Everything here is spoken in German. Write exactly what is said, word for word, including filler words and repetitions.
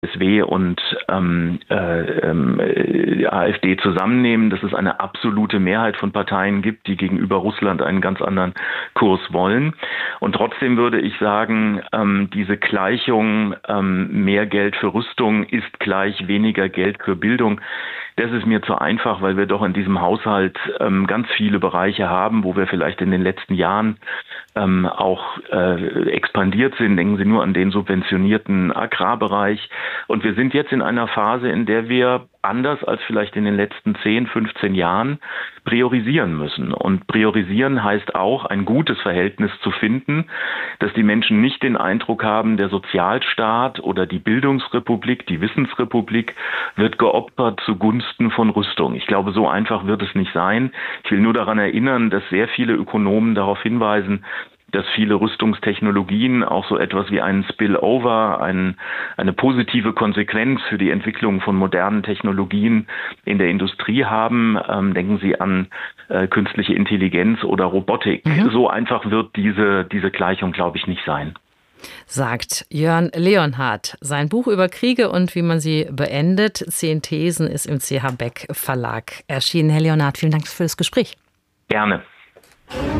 S W und ähm, äh, äh, AfD zusammennehmen, dass es eine absolute Mehrheit von Parteien gibt, die gegenüber Russland einen ganz anderen Kurs wollen. Und trotzdem würde ich sagen, ähm, diese Gleichung ähm, mehr Geld für Rüstung ist gleich weniger Geld für Bildung. Das ist mir zu einfach, weil wir doch in diesem Haushalt ähm, ganz viele Bereiche haben, wo wir vielleicht in den letzten Jahren ähm, auch äh, expandiert sind. Denken Sie nur an den subventionierten Agrarbereich. Und wir sind jetzt in einer Phase, in der wir anders als vielleicht in den letzten zehn, fünfzehn Jahren priorisieren müssen. Und priorisieren heißt auch, ein gutes Verhältnis zu finden, dass die Menschen nicht den Eindruck haben, der Sozialstaat oder die Bildungsrepublik, die Wissensrepublik wird geopfert zugunsten von Rüstung. Ich glaube, so einfach wird es nicht sein. Ich will nur daran erinnern, dass sehr viele Ökonomen darauf hinweisen, dass viele Rüstungstechnologien auch so etwas wie einen Spillover, ein, eine positive Konsequenz für die Entwicklung von modernen Technologien in der Industrie haben. Ähm, denken Sie an äh, künstliche Intelligenz oder Robotik. Mhm. So einfach wird diese, diese Gleichung, glaube ich, nicht sein. Sagt Jörn Leonhardt. Sein Buch über Kriege und wie man sie beendet, Zehn Thesen, ist im C H Beck Verlag erschienen. Herr Leonhardt, vielen Dank für das Gespräch. Gerne.